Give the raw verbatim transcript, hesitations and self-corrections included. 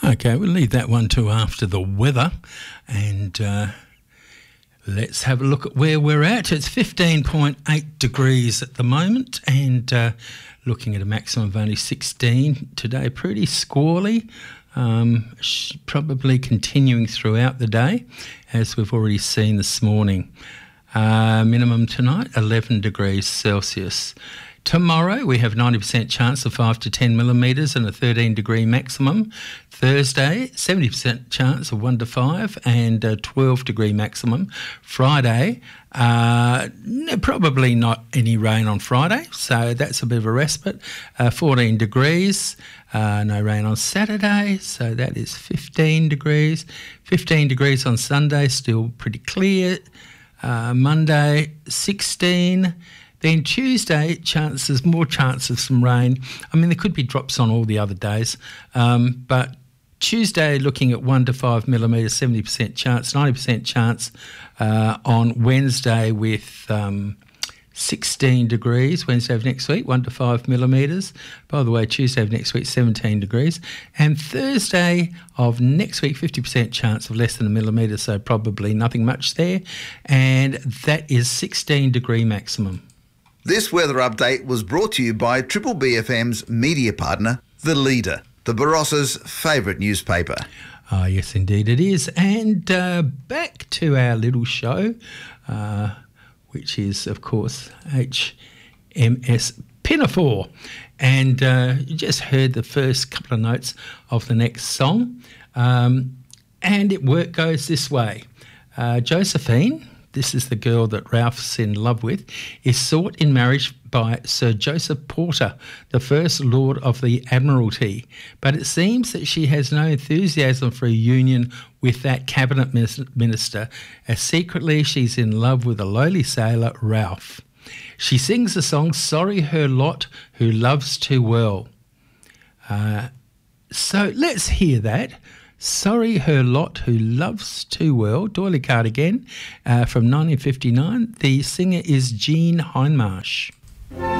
Okay, we'll leave that one to after the weather, and uh, let's have a look at where we're at. It's fifteen point eight degrees at the moment, and uh, looking at a maximum of only sixteen today. Pretty squally, um, sh- probably continuing throughout the day, as we've already seen this morning. Uh, minimum tonight, eleven degrees Celsius. Tomorrow we have ninety percent chance of five to ten millimetres and a thirteen degree maximum. Thursday, seventy percent chance of one to five and a twelve degree maximum. Friday, uh, probably not any rain on Friday, so that's a bit of a respite. Uh, fourteen degrees, uh, no rain on Saturday, so that is fifteen degrees. fifteen degrees on Sunday, still pretty clear. Uh, Monday, sixteen. Then Tuesday, chances, more chance of some rain. I mean, there could be drops on all the other days, um, but Tuesday looking at one to five millimetres, seventy percent chance, ninety percent chance uh, on Wednesday with um, sixteen degrees. Wednesday of next week, one to five millimetres. By the way, Tuesday of next week, seventeen degrees. And Thursday of next week, fifty percent chance of less than a millimetre, so probably nothing much there. And that is sixteen degree maximum. This weather update was brought to you by Triple B F M's media partner, The Leader, the Barossa's favourite newspaper. Ah, yes, indeed it is. And uh, back to our little show, uh, which is, of course, H M S Pinafore. And uh, you just heard the first couple of notes of the next song. Um, and it work goes this way. Uh, Josephine, this is the girl that Ralph's in love with, is sought in marriage by Sir Joseph Porter, the first Lord of the Admiralty. But it seems that she has no enthusiasm for a union with that cabinet minister, as secretly she's in love with a lowly sailor, Ralph. She sings the song Sorry Her Lot Who Loves Too Well. Uh, so let's hear that. Sorry Her Lot Who Loves Too Well, D'Oyly Carte again, uh, from nineteen fifty-nine. The singer is Jean Hindmarsh.